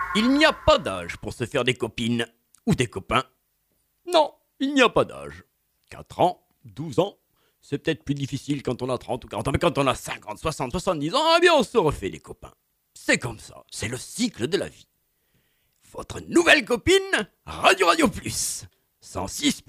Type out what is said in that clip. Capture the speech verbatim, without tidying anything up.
Il n'y a pas d'âge pour se faire des copines ou des copains. Non, il n'y a pas d'âge. quatre ans, douze ans, c'est peut-être plus difficile quand on a trente ou quarante ans, mais quand on a cinquante, soixante, soixante-dix ans, eh bien on se refait des copains. C'est comme ça, c'est le cycle de la vie. Votre nouvelle copine, Radio Radio Plus, cent six